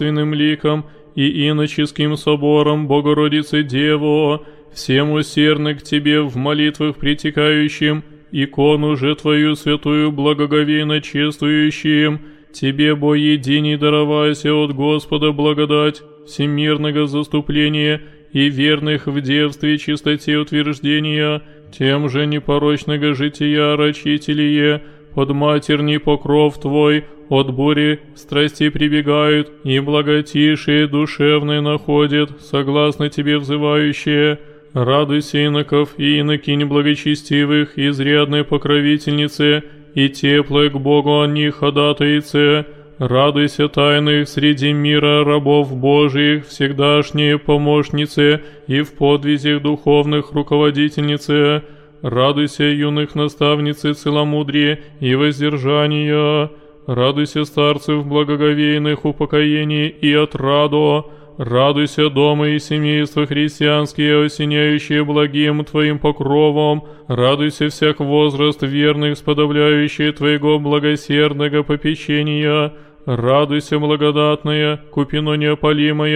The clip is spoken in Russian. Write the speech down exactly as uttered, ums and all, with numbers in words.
таинственным ликом и иноческим собором Богородицы Деву, всем усердно к Тебе в молитвах притекающим, икону же Твою святую благоговейно чествующим, Тебе, бо единий, даровайся от Господа благодать всемирного заступления и верных в девстве чистоте утверждения, тем же непорочного жития рачителие, под матерний покров Твой, от бури страсти прибегают, и благотишие душевное находят, согласно Тебе взывающие. Радуйся, иноков и инокинь благочестивых, изрядной покровительнице, и теплое к Богу о них ходатайце. Радуйся, тайных среди мира рабов Божиих, всегдашние помощницы, и в подвизях духовных руководительнице. Радуйся, юных наставницы целомудрия и воздержания. Радуйся, старцев благоговейных упокоений и отраду. Радуйся, дома и семейства христианские, осеняющие благим Твоим покровом. Радуйся, всяк возраст верных, сподобляющие Твоего благосердного попечения. Радуйся, благодатная, купино неопалимая,